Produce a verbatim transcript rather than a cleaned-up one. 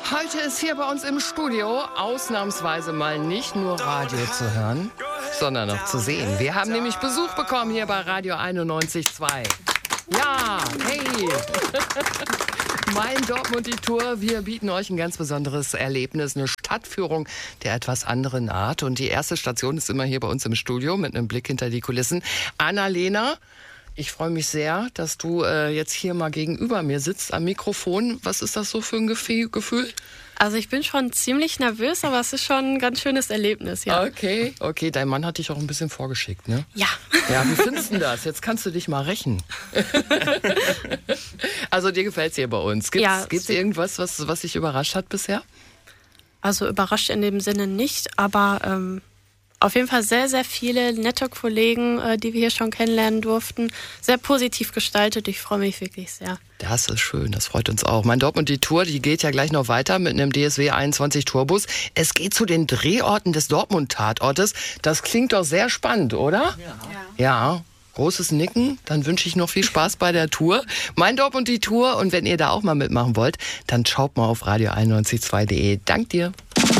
Heute ist hier bei uns im Studio ausnahmsweise mal nicht nur Radio zu hören, sondern auch zu sehen. Wir haben nämlich Besuch bekommen hier bei Radio einundneunzig Komma zwei. Ja, hey! Mein Dortmund die Tour. Wir bieten euch ein ganz besonderes Erlebnis, eine Stadtführung der etwas anderen Art. Und die erste Station ist immer hier bei uns im Studio mit einem Blick hinter die Kulissen. Annalena, ich freue mich sehr, dass du äh, jetzt hier mal gegenüber mir sitzt am Mikrofon. Was ist das so für ein Gefühl? Also ich bin schon ziemlich nervös, aber es ist schon ein ganz schönes Erlebnis, ja. Okay, okay, dein Mann hat dich auch ein bisschen vorgeschickt, ne? Ja. Ja, wie findest du das? Jetzt kannst du dich mal rächen. Also dir gefällt es hier bei uns. Gibt es ja, irgendwas, was, was dich überrascht hat bisher? Also überrascht in dem Sinne nicht, aber ähm, auf jeden Fall sehr, sehr viele nette Kollegen, äh, die wir hier schon kennenlernen durften. Sehr positiv gestaltet. Ich freue mich wirklich sehr. Das ist schön, das freut uns auch. Mein Dortmund die Tour, die geht ja gleich noch weiter mit einem D S W einundzwanzig Tourbus. Es geht zu den Drehorten des Dortmund-Tatortes. Das klingt doch sehr spannend, oder? Ja. Ja. Großes Nicken, dann wünsche ich noch viel Spaß bei der Tour. Mein Dortmund die Tour, und wenn ihr da auch mal mitmachen wollt, dann schaut mal auf radio einundneunzig Komma zwei punkt de. Dank dir.